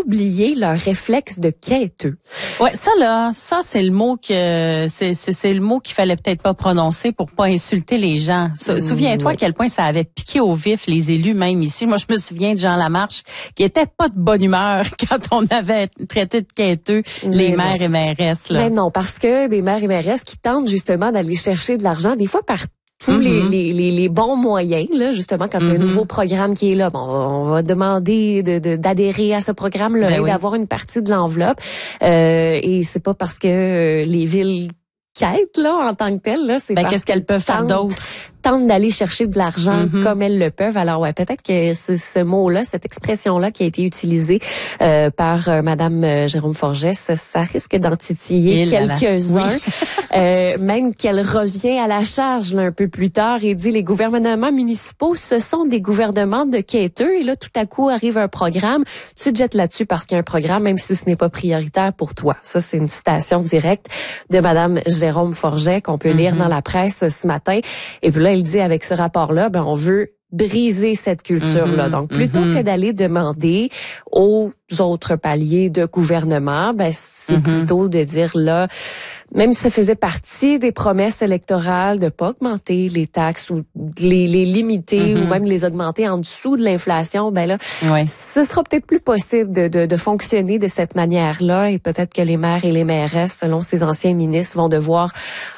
oublié leur réflexe de quêteux. Ouais, ça c'est le mot que c'est le mot qu'il fallait peut-être pas prononcer pour pas insulter les gens. Souviens-toi à quel point ça avait piqué au vif les élus même ici. Moi, je me souviens de Jean Lamarche qui était pas de bonne humeur quand on avait traité de quêteux les maires et mairesses là. Mais non, parce que des maires et mairesses qui tentent justement d'aller chercher de l'argent des fois par tous les bons moyens, là, justement, quand il y a un nouveau programme qui est là, bon, on va demander d'adhérer à ce programme-là et d'avoir une partie de l'enveloppe. Et c'est pas parce que les villes quêtent, là, en tant que telles, là, c'est parce qu'est-ce qu'elles peuvent faire d'autre? Tentent d'aller chercher de l'argent comme elles le peuvent. Alors ouais, peut-être que c'est ce mot-là, cette expression-là qui a été utilisée par Madame Jérôme Forget, ça risque d'en titiller quelques-uns. Même qu'elle revient à la charge là, un peu plus tard et dit les gouvernements municipaux, ce sont des gouvernements de quêteux. Et là, tout à coup, arrive un programme. Tu te jettes là-dessus parce qu'il y a un programme, même si ce n'est pas prioritaire pour toi. Ça, c'est une citation directe de Madame Jérôme Forget qu'on peut lire dans la presse ce matin. Et puis là, il dit avec ce rapport-là, on veut briser cette culture-là. Donc, plutôt que d'aller demander aux autres paliers de gouvernement, c'est plutôt de dire là, même si ça faisait partie des promesses électorales de pas augmenter les taxes ou les limiter ou même les augmenter en dessous de l'inflation, ce sera peut-être plus possible de fonctionner de cette manière-là et peut-être que les maires et les mairesses, selon ces anciens ministres, vont devoir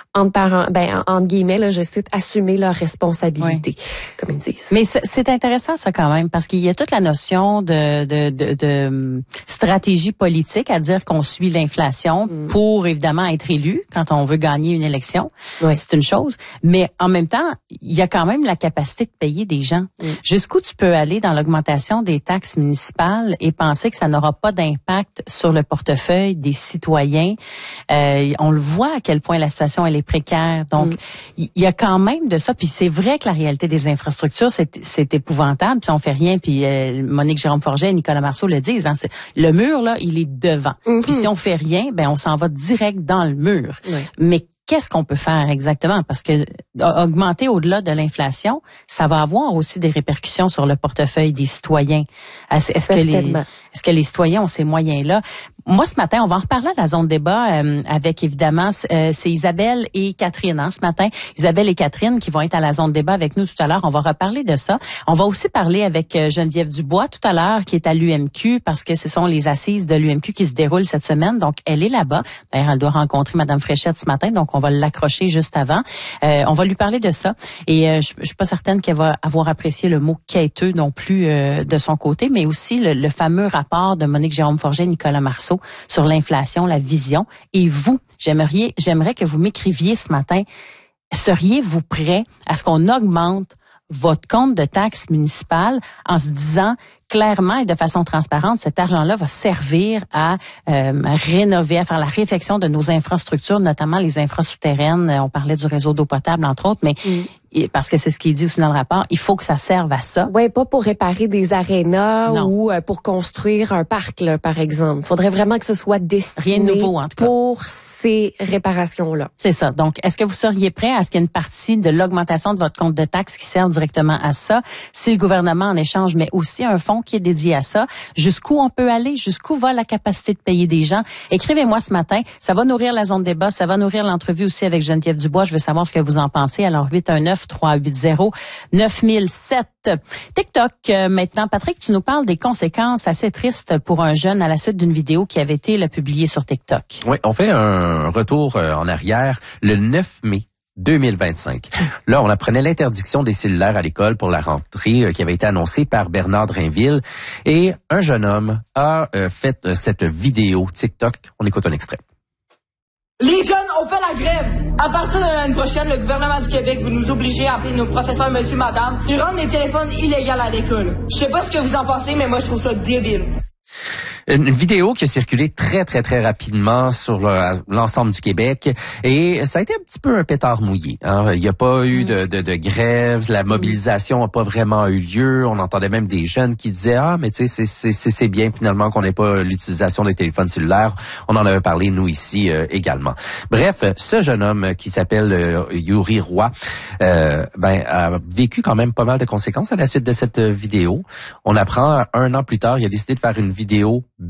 entre guillemets, là, je cite, assumer leurs responsabilités, comme ils disent. Mais c'est intéressant ça quand même, parce qu'il y a toute la notion de stratégie politique à dire qu'on suit l'inflation pour évidemment être élu quand on veut gagner une élection. C'est une chose. Mais en même temps, il y a quand même la capacité de payer des gens. Jusqu'où tu peux aller dans l'augmentation des taxes municipales et penser que ça n'aura pas d'impact sur le portefeuille des citoyens. On le voit à quel point la situation elle est précaire. Donc, il y a quand même de ça. Puis c'est vrai que la réalité des infrastructures, c'est épouvantable. Puis on fait rien. Puis Monique Jérôme Forget et Nicolas Marceau le disent. Hein, le mur, là, il est devant. Puis si on fait rien, on s'en va direct dans le mur. Mais qu'est-ce qu'on peut faire exactement? Parce que augmenter au-delà de l'inflation, ça va avoir aussi des répercussions sur le portefeuille des citoyens. Est-ce que les citoyens ont ces moyens-là? Moi, ce matin, on va en reparler à la zone débat avec, évidemment, c'est Isabelle et Catherine. Ce matin, Isabelle et Catherine qui vont être à la zone débat avec nous tout à l'heure. On va reparler de ça. On va aussi parler avec Geneviève Dubois tout à l'heure qui est à l'UMQ parce que ce sont les assises de l'UMQ qui se déroulent cette semaine. Donc, elle est là-bas. D'ailleurs, elle doit rencontrer Mme Fréchette ce matin. Donc, on va l'accrocher juste avant. On va lui parler de ça. Et je suis pas certaine qu'elle va avoir apprécié le mot quêteux non plus de son côté, mais aussi le fameux rapport de Monique Jérôme Forget et Nicolas Marceau sur l'inflation, la vision. Et vous, j'aimerais que vous m'écriviez ce matin, seriez-vous prêt à ce qu'on augmente votre compte de taxes municipales en se disant clairement et de façon transparente, cet argent-là va servir à rénover, à faire la réfection de nos infrastructures, notamment les infrasouterraines. On parlait du réseau d'eau potable, entre autres, mais parce que c'est ce qui est dit aussi dans le rapport, il faut que ça serve à ça. Oui, pas pour réparer des arénas ou pour construire un parc, là, par exemple. Il faudrait vraiment que ce soit destiné rien de nouveau, en tout cas, pour ces réparations-là. C'est ça. Donc, est-ce que vous seriez prêt à ce qu'il y ait une partie de l'augmentation de votre compte de taxes qui sert directement à ça, si le gouvernement en échange met aussi un fonds qui est dédié à ça? Jusqu'où on peut aller? Jusqu'où va la capacité de payer des gens? Écrivez-moi ce matin. Ça va nourrir la zone débat. Ça va nourrir l'entrevue aussi avec Geneviève Dubois. Je veux savoir ce que vous en pensez. Alors, 819-380-9007. TikTok, maintenant. Patrick, tu nous parles des conséquences assez tristes pour un jeune à la suite d'une vidéo qui avait été publiée sur TikTok. Oui, on fait un retour en arrière le 9 mai. 2025. Là, on apprenait l'interdiction des cellulaires à l'école pour la rentrée qui avait été annoncée par Bernard Drainville. Et un jeune homme a fait cette vidéo TikTok. On écoute un extrait. Les jeunes ont fait la grève. À partir de l'année prochaine, le gouvernement du Québec va nous obliger à appeler nos professeurs monsieur, madame et rendre les téléphones illégaux à l'école. Je sais pas ce que vous en pensez, mais moi, je trouve ça débile. Une vidéo qui a circulé très, très, très rapidement sur l'ensemble du Québec. Et ça a été un petit peu un pétard mouillé. Hein. Il n'y a pas eu de grève. La mobilisation n'a pas vraiment eu lieu. On entendait même des jeunes qui disaient « Ah, mais tu sais, c'est bien finalement qu'on n'ait pas l'utilisation des téléphones cellulaires. » On en avait parlé, nous, ici également. Bref, ce jeune homme qui s'appelle Yuri Roy a vécu quand même pas mal de conséquences à la suite de cette vidéo. On apprend 1 an plus tard, il a décidé de faire une vidéo